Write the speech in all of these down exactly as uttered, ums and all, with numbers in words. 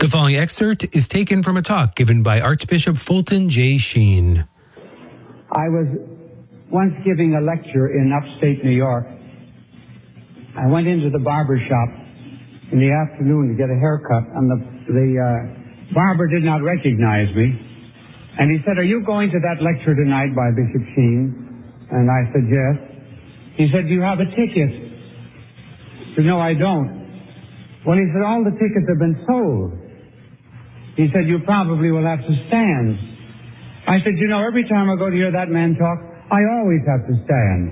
The following excerpt is taken from a talk given by Archbishop Fulton J. Sheen. I was once giving a lecture in upstate New York. I went into the barber shop in the afternoon to get a haircut, and the, the uh, barber did not recognize me. And he said, "Are you going to that lecture tonight by Bishop Sheen?" And I said, "Yes." He said, "Do you have a ticket?" I said, "No, I don't." Well, he said, "All the tickets have been sold." He said, "You probably will have to stand." I said, "You know, every time I go to hear that man talk, I always have to stand."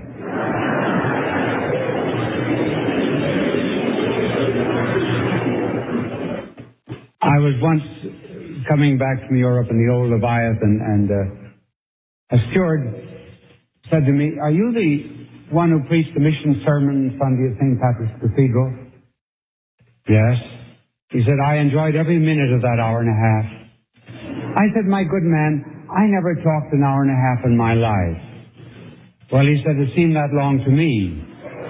I was once coming back from Europe in the old Leviathan, and uh, a steward said to me, "Are you the one who preached the mission sermon Sunday at Saint Patrick's Cathedral?" "Yes." He said, "I enjoyed every minute of that hour and a half." I said, "My good man, I never talked an hour and a half in my life." Well, he said, "It seemed that long to me."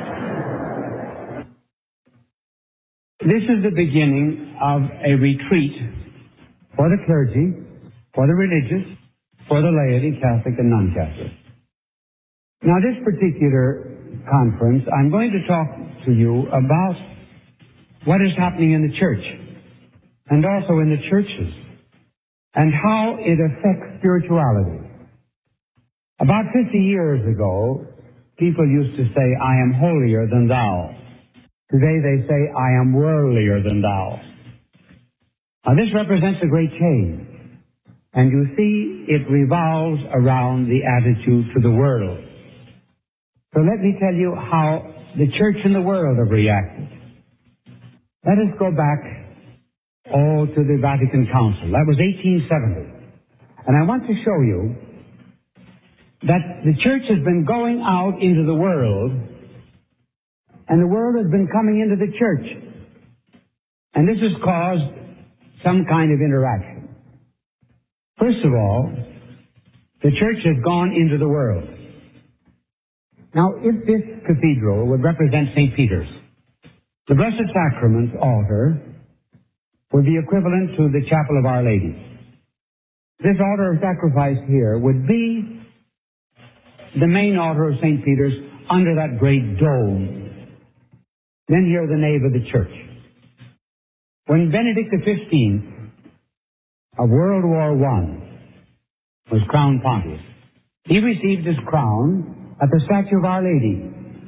This is the beginning of a retreat for the clergy, for the religious, for the laity, Catholic and non-Catholic. Now, this particular conference, I'm going to talk to you about what is happening in the church and also in the churches and how it affects spirituality. About fifty years ago, people used to say, "I am holier than thou." Today they say, "I am worldlier than thou." Now, this represents a great change. And you see, it revolves around the attitude to the world. So let me tell you how the church and the world have reacted. Let us go back, oh, to the Vatican Council. That was eighteen seventy. And I want to show you that the church has been going out into the world, and the world has been coming into the church. And this has caused some kind of interaction. First of all, the church has gone into the world. Now, if this cathedral would represent Saint Peter's, the Blessed Sacrament altar would be equivalent to the Chapel of Our Lady. This altar of sacrifice here would be the main altar of Saint Peter's under that great dome. Then here the nave of the church. When Benedict the fifteenth of World War One was crowned Pontiff, he received his crown at the statue of Our Lady,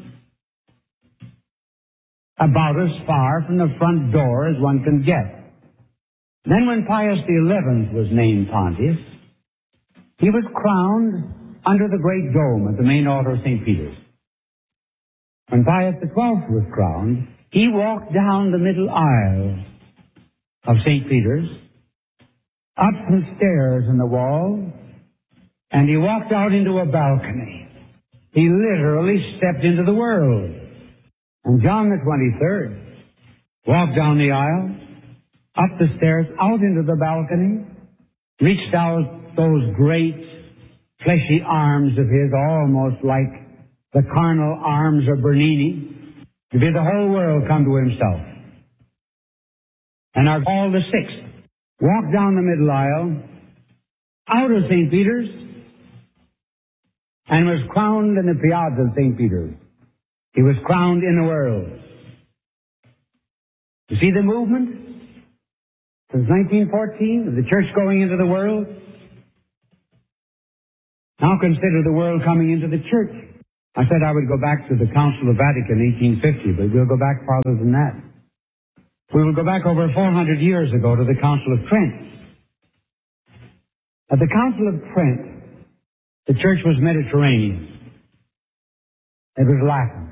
about as far from the front door as one can get. Then when Pius the eleventh was named Pontiff, he was crowned under the great dome at the main altar of Saint Peter's. When Pius the twelfth was crowned, he walked down the middle aisle of Saint Peter's, up some stairs in the wall, and he walked out into a balcony. He literally stepped into the world. And John the twenty-third walked down the aisle, up the stairs, out into the balcony, reached out those great fleshy arms of his, almost like the carnal arms of Bernini, to bid the whole world come to himself. And our Paul the sixth walked down the middle aisle, out of Saint Peter's, and was crowned in the piazza of Saint Peter's. He was crowned in the world. You see the movement? Since nineteen fourteen, of the church going into the world. Now consider the world coming into the church. I said I would go back to the Council of Vatican, eighteen fifty, but we'll go back farther than that. We will go back over four hundred years ago to the Council of Trent. At the Council of Trent, the church was Mediterranean. It was Latin.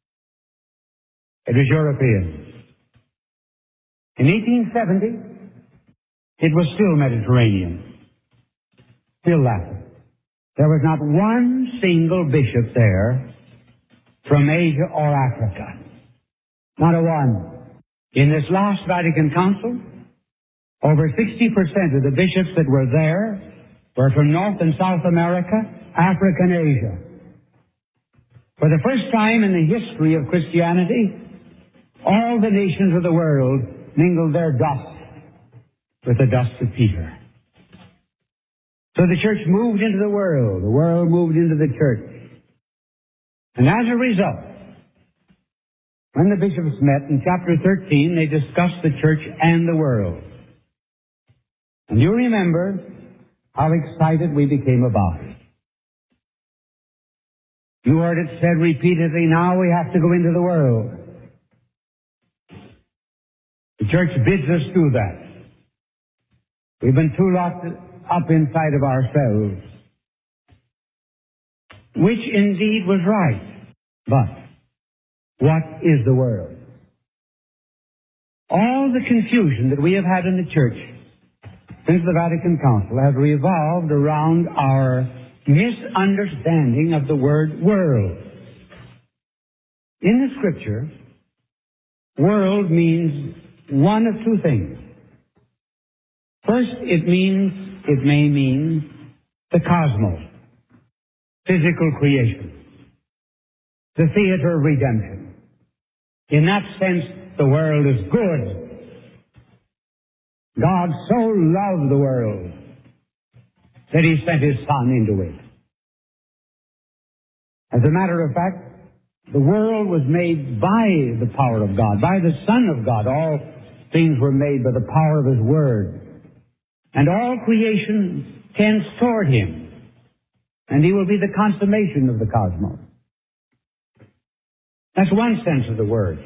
It was European. In eighteen seventy, it was still Mediterranean, still Latin. There was not one single bishop there from Asia or Africa. Not a one. In this last Vatican Council, over sixty percent of the bishops that were there were from North and South America, Africa, and Asia. For the first time in the history of Christianity, all the nations of the world mingled their dust with the dust of Peter. So the church moved into the world. The world moved into the church. And as a result, when the bishops met in chapter thirteen, they discussed the church and the world. And you remember how excited we became about it. You heard it said repeatedly, now we have to go into the world. The church bids us do that. We've been too locked up inside of ourselves, which indeed was right. But what is the world? All the confusion that we have had in the church since the Vatican Council has revolved around our misunderstanding of the word world. In the Scripture, world means one of two things. First, it means, it may mean the cosmos, physical creation, the theater of redemption. In that sense, the world is good. God so loved the world that He sent His Son into it. As a matter of fact, the world was made by the power of God, by the Son of God. All things were made by the power of His Word. And all creation tends toward Him. And He will be the consummation of the cosmos. That's one sense of the word.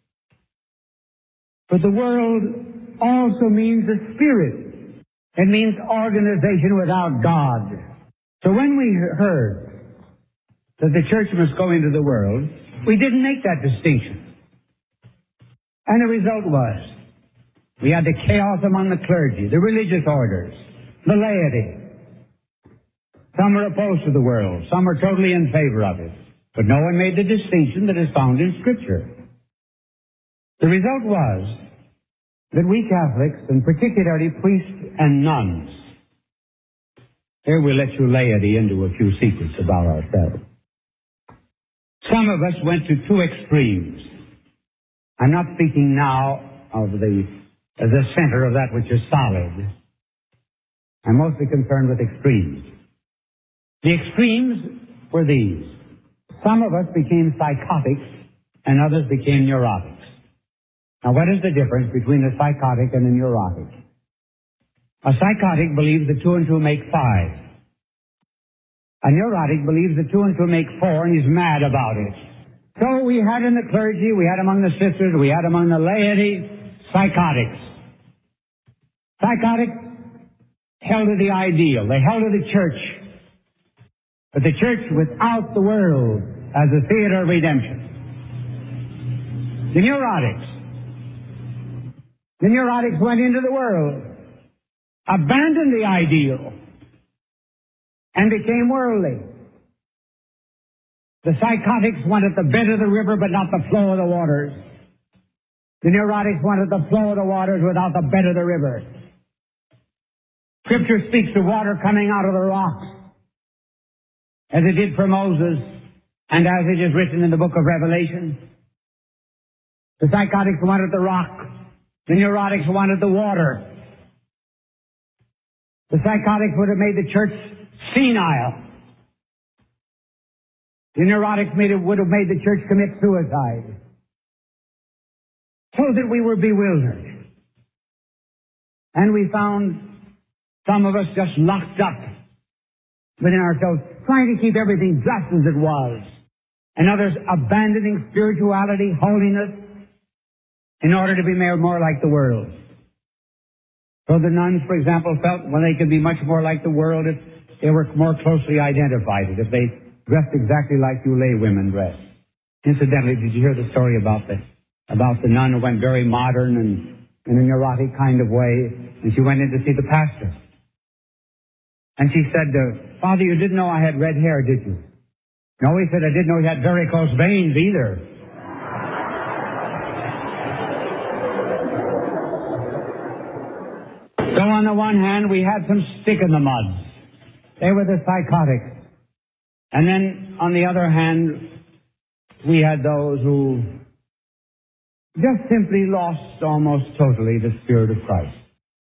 But the world also means a spirit. It means organization without God. So when we heard that the church must go into the world, we didn't make that distinction. And the result was, we had the chaos among the clergy, the religious orders, the laity. Some were opposed to the world. Some were totally in favor of it. But no one made the distinction that is found in Scripture. The result was that we Catholics, and particularly priests and nuns, here we'll let you laity into a few secrets about ourselves. Some of us went to two extremes. I'm not speaking now of the, of the center of that which is solid. I'm mostly concerned with extremes. The extremes were these. Some of us became psychotics and others became neurotics. Now, what is the difference between a psychotic and a neurotic? A psychotic believes that two and two make five. A neurotic believes that two and two make four and he's mad about it. So we had in the clergy, we had among the sisters, we had among the laity, psychotics. Psychotics held to the ideal. They held to the church. But the church without the world as a theater of redemption. The neurotics. The neurotics went into the world, abandoned the ideal, and became worldly. The psychotics wanted the bed of the river but not the flow of the waters. The neurotics wanted the flow of the waters without the bed of the river. Scripture speaks of water coming out of the rocks, as it did for Moses, and as it is written in the book of Revelation. The psychotics wanted the rock. The neurotics wanted the water. The psychotics would have made the church senile. The neurotics made it, would have made the church commit suicide. So that we were bewildered. And we found some of us just locked up within ourselves, trying to keep everything just as it was. And others abandoning spirituality, holiness, in order to be more, more like the world. So the nuns, for example, felt when they could be much more like the world if they were more closely identified, if they dressed exactly like you lay women dress. Incidentally, did you hear the story about the, about the nun who went very modern and in a neurotic kind of way, and she went in to see the pastor? And she said, uh, Father, you didn't know I had red hair, did you? No, he said, I didn't know you had varicose veins either. So on the one hand, we had some stick in the mud. They were the psychotics. And then on the other hand, we had those who just simply lost almost totally the Spirit of Christ.